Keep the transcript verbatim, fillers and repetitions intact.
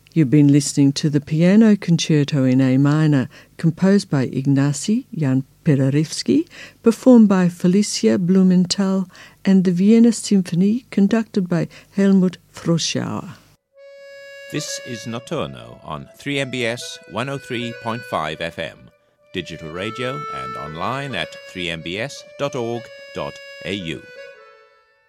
You've been listening to the Piano Concerto in A minor, composed by Ignacy Jan Paderewski, performed by Felicia Blumenthal, and the Vienna Symphony, conducted by Helmut Froschauer. This is Notturno on three M B S one oh three point five F M, digital radio and online at three m b s dot org dot a u.